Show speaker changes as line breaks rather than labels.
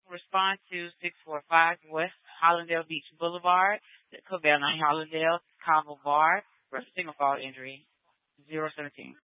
respond to 645 West Hollandale Beach Boulevard, Cabana Hollandale, Cabo Bar, for a single fault injury. 017.